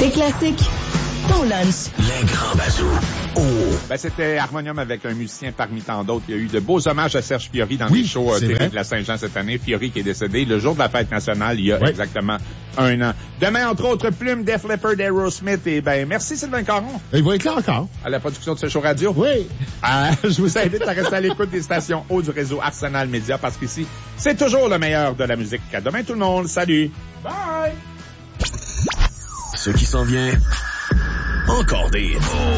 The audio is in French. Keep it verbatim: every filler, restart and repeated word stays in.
Tes classiques, ton lunch. Les grands bazous. Oh. Ben, c'était Harmonium avec un musicien parmi tant d'autres. Il y a eu de beaux hommages à Serge Fiori dans Oui, les shows euh, c'est T V vrai. de la Saint-Jean cette année. Fiori qui est décédé le jour de la fête nationale, il y a Oui. exactement un an. Demain, entre autres, Plume, Def Leppard, Aerosmith. Et ben, merci Sylvain Caron Il va être là encore. à la production de ce show radio. Oui. Euh, je vous invite à rester à l'écoute des stations haut du réseau Arsenal Média parce qu'ici, c'est toujours le meilleur de la musique. À demain tout le monde. Salut. Bye. Ce qui s'en vient, encore des...